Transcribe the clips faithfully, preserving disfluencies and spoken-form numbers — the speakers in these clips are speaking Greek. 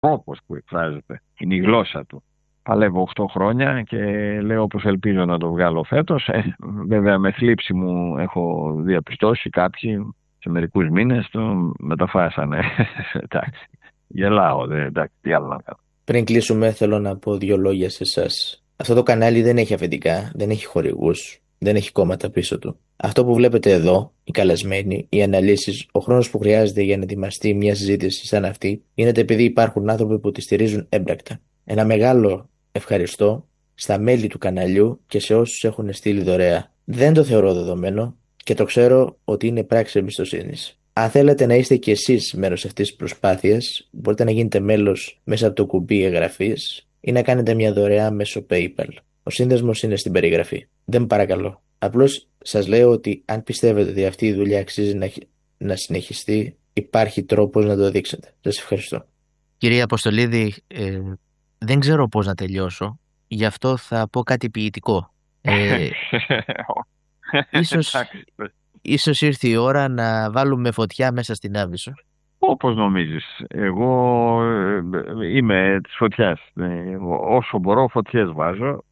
τρόπος που εκφράζεται, είναι η γλώσσα του. Παλεύω οκτώ χρόνια και λέω πως ελπίζω να το βγάλω φέτος. Ε, βέβαια με θλίψη μου έχω διαπιστώσει κάποιοι σε μερικούς μήνες το μεταφάσανε. Εντάξει, γελάω, δε, εντάξει, τι άλλο να κάνω. Πριν κλείσουμε, θέλω να πω δύο λόγια σε εσάς. Αυτό το κανάλι δεν έχει αφεντικά, δεν έχει χορηγούς, δεν έχει κόμματα πίσω του. Αυτό που βλέπετε εδώ, οι καλεσμένοι, οι αναλύσεις, ο χρόνος που χρειάζεται για να ετοιμαστεί μια συζήτηση σαν αυτή, γίνεται επειδή υπάρχουν άνθρωποι που τη στηρίζουν έμπρακτα. Ένα μεγάλο ευχαριστώ στα μέλη του καναλιού και σε όσους έχουν στείλει δωρεά. Δεν το θεωρώ δεδομένο και το ξέρω ότι είναι πράξη εμπιστοσύνης. Αν θέλετε να είστε κι εσείς μέρος αυτής της προσπάθειας, μπορείτε να γίνετε μέλος μέσα από το κουμπί εγγραφής ή να κάνετε μια δωρεά μέσω PayPal. Ο σύνδεσμος είναι στην περιγραφή. Δεν παρακαλώ. Απλώς σας λέω ότι αν πιστεύετε ότι αυτή η δουλειά αξίζει να, να συνεχιστεί, υπάρχει τρόπος να το δείξετε. Σας ευχαριστώ. Κυρία Αποστολίδη, ε, δεν ξέρω πώς να τελειώσω, γι' αυτό θα πω κάτι ποιητικό. Ε, ίσως, ίσως ήρθε η ώρα να βάλουμε φωτιά μέσα στην Άβυσσο. Όπως νομίζεις. Εγώ είμαι της φωτιάς. Όσο μπορώ φωτιές βάζω.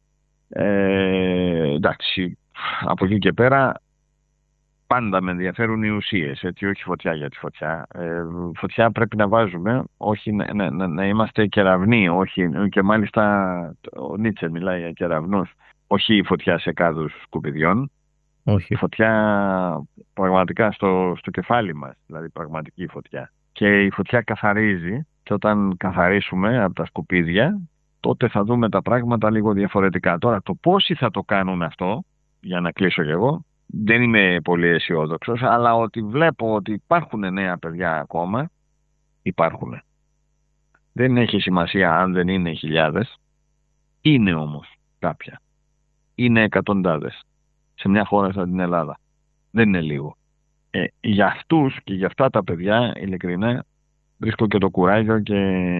Ε, εντάξει, από εκεί και πέρα πάντα με ενδιαφέρουν οι ουσίες, έτσι, όχι φωτιά για τη φωτιά. Ε, φωτιά πρέπει να βάζουμε, όχι να, να, να είμαστε κεραυνοί, όχι, και μάλιστα ο Νίτσε μιλάει για κεραυνούς, όχι η φωτιά σε κάδους σκουπιδιών, όχι. Η φωτιά πραγματικά στο, στο κεφάλι μας, δηλαδή πραγματική φωτιά. Και η φωτιά καθαρίζει και όταν καθαρίσουμε από τα σκουπίδια, τότε θα δούμε τα πράγματα λίγο διαφορετικά. Τώρα το πόσοι θα το κάνουν αυτό, για να κλείσω κι εγώ, δεν είμαι πολύ αισιόδοξος, αλλά ότι βλέπω ότι υπάρχουν νέα παιδιά ακόμα, υπάρχουν. Δεν έχει σημασία αν δεν είναι χιλιάδες, είναι όμως κάποια. Είναι εκατοντάδες σε μια χώρα σαν την Ελλάδα. Δεν είναι λίγο. Ε, για αυτούς και για αυτά τα παιδιά, ειλικρινά, βρίσκω και το κουράγιο και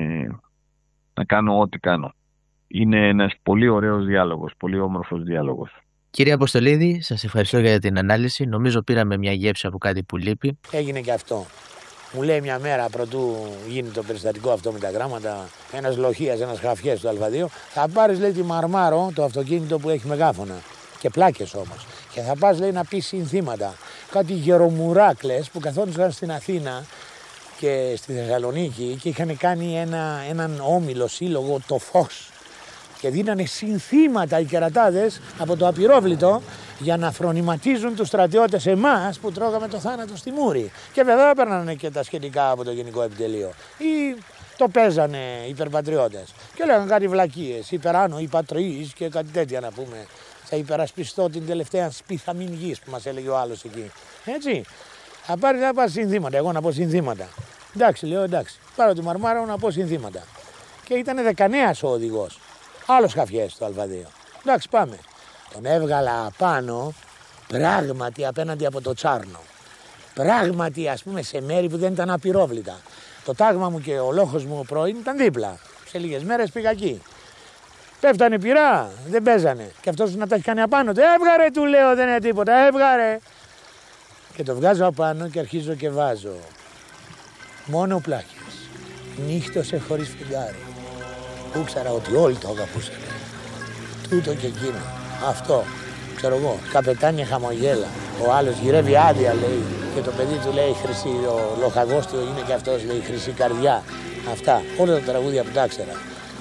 να κάνω ό,τι κάνω. Είναι ένας πολύ ωραίος διάλογος, πολύ όμορφος διάλογος. Κύριε Αποστολίδη, σας ευχαριστώ για την ανάλυση. Νομίζω πήραμε μια γεύση από κάτι που λείπει. Έγινε και αυτό. Μου λέει μια μέρα πρωτού γίνει το περιστατικό αυτό με τα γράμματα, ένας λοχείας, ένας γραφιές του Α2, θα πάρεις, λέει, τη Μαρμάρο, το αυτοκίνητο που έχει μεγάφωνα. Και πλάκες όμως. Και θα πας, λέει, να πεις συνθήματα. Κάτι γερομουράκλες που καθόντουσαν στην Αθήνα και στη Θεσσαλονίκη και είχαν κάνει ένα, έναν όμιλο σύλλογο, το Φως. Και δίνανε συνθήματα οι κερατάδες από το απειρόβλητο για να φρονηματίζουν τους στρατιώτες εμάς που τρώγαμε το θάνατο στη Μούρη. Και βέβαια παίρνανε και τα σχετικά από το Γενικό Επιτελείο. Ή το παίζανε οι υπερπατριώτες. Και λέγανε κάτι βλακίες, υπεράνω, υπατρείς και κάτι τέτοια να πούμε. Θα υπερασπιστώ την τελευταία σπίθα μην γης που μας έλεγε ο άλλος εκεί. Έτσι. Θα πάρει να πας συνθήματα, εγώ να πω συνθήματα. Εντάξει, λέω εντάξει. Πάρω τη Μαρμάρα να πω συνθήματα. Και ήταν δεκανέας ο οδηγός. Άλλος χαφιές στο Α2. Εντάξει, πάμε. Τον έβγαλα απάνω, πράγματι απέναντι από το Τσάρνο. Πράγματι, ας πούμε, σε μέρη που δεν ήταν απειρόβλητα. Το τάγμα μου και ο λόγος μου ο πρώην ήταν δίπλα. Σε λίγες μέρες πήγα εκεί. Πέφτανε πυρά, δεν παίζανε. Και αυτός να τα έχει κάνει απάνω. Το έβγαρε, του λέω, δεν είναι τίποτα. Έβγαρε. Και το βγάζω απάνω και αρχίζω και βάζω. Μόνο πλάκες. Νύχτωσε χωρίς φεγγάρι. Που ξέρα ότι όλοι το αγαπούσαν. Τούτο και εκείνο. Αυτό. Ξέρω εγώ. Καπετάνια χαμογέλα. Ο άλλος γυρεύει άδεια, λέει. Και το παιδί του λέει χρυσή. Ο λοχαγός του είναι και αυτός, λέει, χρυσή καρδιά. Αυτά. Όλα τα τραγούδια που τα ξέρα.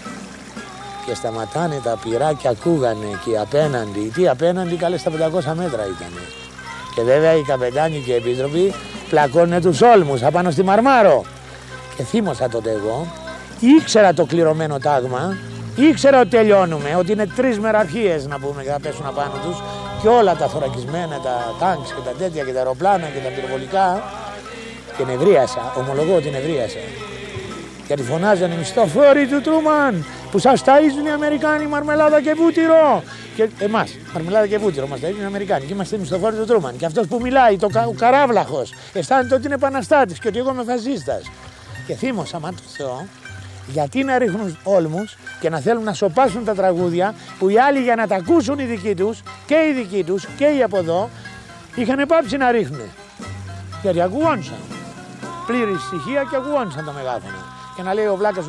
Και σταματάνε τα πυρά και ακούγανε και απέναντι. Τι απέναντι, καλέ, στα πεντακόσια μέτρα ήταν. Και βέβαια οι καπετάνοι και οι επίτροποι πλακώνουν τους όλμους απάνω στη Μαρμάρο. Και θύμωσα τότε εγώ. Ήξερα το κληρωμένο τάγμα, ήξερα ότι τελειώνουμε, ότι είναι τρεις μεραρχίες να πούμε και θα πέσουν απάνω τους και όλα τα θωρακισμένα, τα τάγκς και τα τέτοια και τα αεροπλάνα και τα πυροβολικά και νευρίασα, ομολογώ ότι νευρίασα. Γιατί φωνάζανε μισθοφόροι του Τρούμαν που σας ταΐζουν οι Αμερικάνοι μαρμελάδα και βούτυρο. Και εμάς, μαρμελάδα και βούτυρο μας ταΐζουν οι Αμερικάνοι και είμαστε μισθοφόροι του Τρούμαν. Και αυτός που μιλάει, το κα, ο καράβλαχος, αισθάνεται ότι είναι επαναστάτης και ότι εγώ είμαι φασίστας. Και θύμωσα, μα το Θεό, γιατί να ρίχνουν όλμους και να θέλουν να σοπάσουν τα τραγούδια που οι άλλοι για να τα ακούσουν οι δικοί τους και οι δικοί τους και οι από εδώ είχαν πάψει να ρίχνουν. Γιατί ακουγόντουσαν. Πλήρη στοιχεία και ακουγόντουσαν τα μεγάφωνα. Και να λέει ο βλάκας